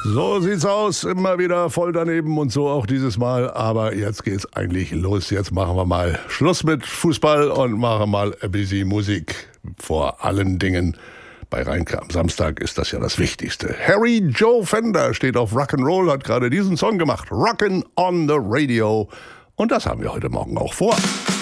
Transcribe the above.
So sieht's aus, immer wieder voll daneben und so auch dieses Mal. Aber jetzt geht's eigentlich los. Jetzt machen wir mal Schluss mit Fußball und machen mal ein bisschen Musik. Vor allen Dingen bei Rheinke am Samstag ist das ja das Wichtigste. Harry Joe Fender steht auf Rock'n'Roll, hat gerade diesen Song gemacht. Rockin' on the Radio. Und das haben wir heute Morgen auch vor.